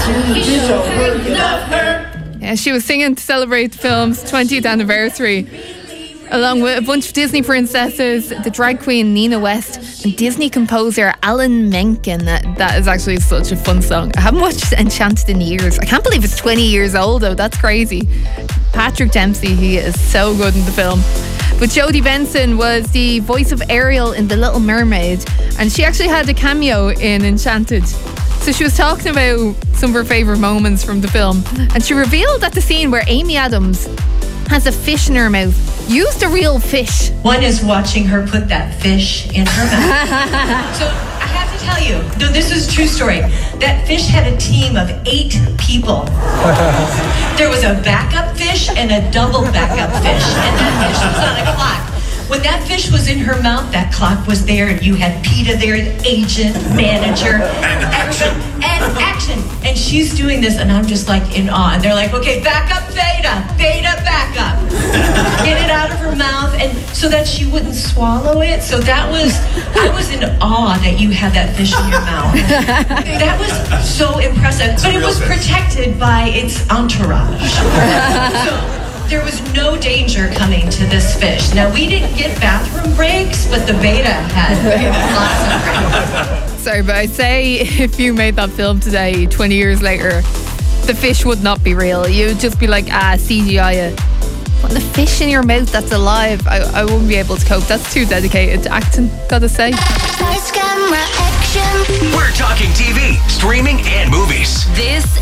Yeah, she was singing to celebrate the film's 20th anniversary, along with a bunch of Disney princesses, the drag queen Nina West, and Disney composer Alan Menken. That is actually such a fun song. I haven't watched Enchanted in years. I can't believe it's 20 years old though. That's crazy. Patrick Dempsey, he is so good in the film. But Jodie Benson was the voice of Ariel in The Little Mermaid, and she actually had a cameo in Enchanted. So she was talking about some of her favourite moments from the film, and she revealed that the scene where Amy Adams has a fish in her mouth used a real fish. One is watching her put that fish in her mouth. So I have to tell you, no, this is a true story. That fish had a team of 8 people. There was a backup fish and a double backup fish, and that fish was on a clock. When that fish was in her mouth, that clock was there, and you had PETA there, agent, manager, and action. And she's doing this, and I'm just like in awe. And they're like, okay, back up, Theta, back up. Get it out of her mouth, and so that she wouldn't swallow it. So I was in awe that you had that fish in your mouth. That was so impressive. But it was protected by its entourage. So, there was no danger coming to this fish. Now, we didn't get bathroom breaks, but the beta had lots of breaks. Sorry, but I'd say if you made that film today, 20 years later, the fish would not be real. You would just be like, CGI it. Putting a fish in your mouth that's alive, I wouldn't be able to cope. That's too dedicated to acting, gotta say. We're talking TV, streaming, and movies. This